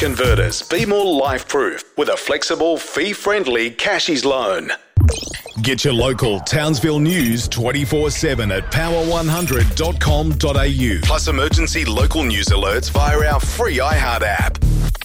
Converters, be more life-proof with a flexible, fee-friendly Cashies loan. Get your local Townsville news 24/7 at power100.com.au. Plus emergency local news alerts via our free iHeart app.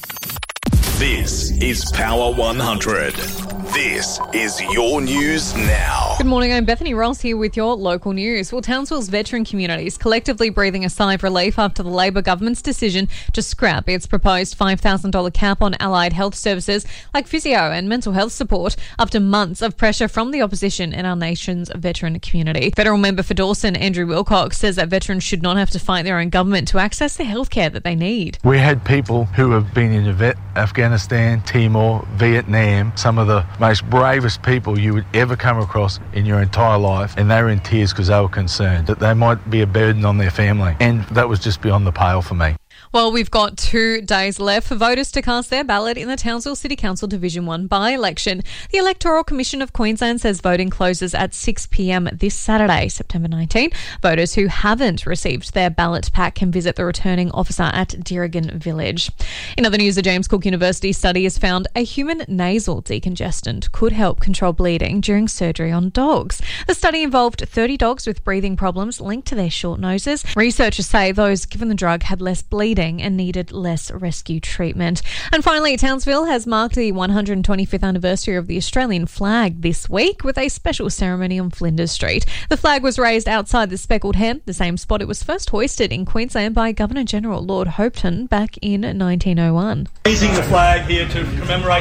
This is Power 100. This is your news now. Good morning, I'm Bethany Ross here with your local news. Well, Townsville's veteran community is collectively breathing a sigh of relief after the Labor government's decision to scrap its proposed $5,000 cap on allied health services like physio and mental health support after months of pressure from the opposition and our nation's veteran community. Federal member for Dawson, Andrew Wilcox, says that veterans should not have to fight their own government to access the healthcare that they need. We had people who have been in Afghanistan, Timor, Vietnam, some of the most bravest people you would ever come across in your entire life, and they were in tears because they were concerned that they might be a burden on their family, and that was just beyond the pale for me. Well, we've got 2 days left for voters to cast their ballot in the Townsville City Council Division 1 by-election. The Electoral Commission of Queensland says voting closes at 6 p.m. this Saturday, September 19. Voters who haven't received their ballot pack can visit the returning officer at Deerigan Village. In other news, the James Cook University study has found a human nasal decongestant could help control bleeding during surgery on dogs. The study involved 30 dogs with breathing problems linked to their short noses. Researchers say those given the drug had less bleeding and needed less rescue treatment. And finally, Townsville has marked the 125th anniversary of the Australian flag this week with a special ceremony on Flinders Street. The flag was raised outside the Speckled Hen, the same spot it was first hoisted in Queensland by Governor-General Lord Hopetoun back in 1901. Raising the flag here to commemorate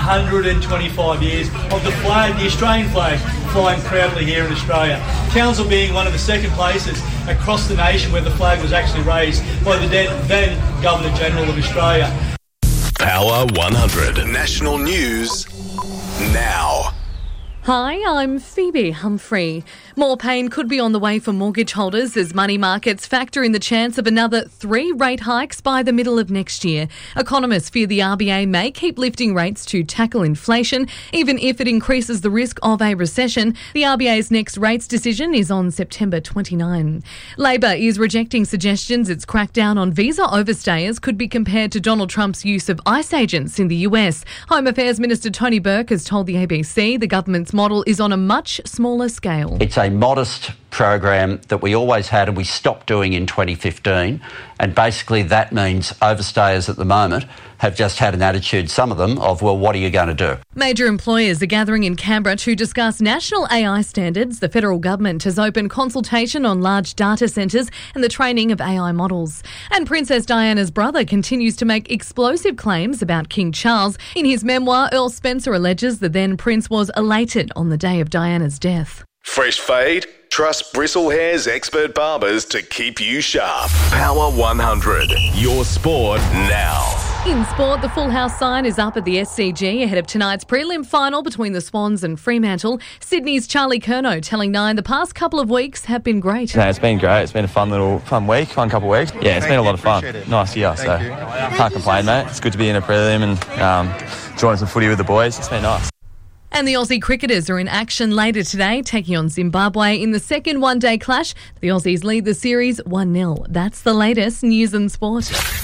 125 years of the flag, the Australian flag, flying proudly here in Australia. Townsville being one of the second places across the nation where the flag was actually raised by the then Governor-General of Australia. Power 100 National News now. Hi, I'm Phoebe Humphrey. More pain could be on the way for mortgage holders as money markets factor in the chance of another 3 rate hikes by the middle of next year. Economists fear the RBA may keep lifting rates to tackle inflation, even if it increases the risk of a recession. The RBA's next rates decision is on September 29. Labor is rejecting suggestions its crackdown on visa overstayers could be compared to Donald Trump's use of ICE agents in the US. Home Affairs Minister Tony Burke has told the ABC the government's model is on a much smaller scale. It's a modest program that we always had and we stopped doing in 2015, and basically that means overstayers at the moment have just had an attitude, some of them, of, well, what are you going to do? Major employers are gathering in Canberra to discuss national AI standards. The federal government has opened consultation on large data centres and the training of AI models. And Princess Diana's brother continues to make explosive claims about King Charles. In his memoir, Earl Spencer alleges the then prince was elated on the day of Diana's death. Fresh fade? Trust Bristle Hair's expert barbers to keep you sharp. Power 100. Your sport now. In sport, the Full House sign is up at the SCG ahead of tonight's prelim final between the Swans and Fremantle. Sydney's Charlie Curnow telling Nine the past couple of weeks have been great. No, it's been great. It's been a fun couple of weeks. Yeah, it's been a lot of fun. Nice year, so can't complain, mate. It's good to be in a prelim and enjoying some footy with the boys. It's been nice. And the Aussie cricketers are in action later today, taking on Zimbabwe in the second one-day clash. The Aussies lead the series 1-0. That's the latest news and sport.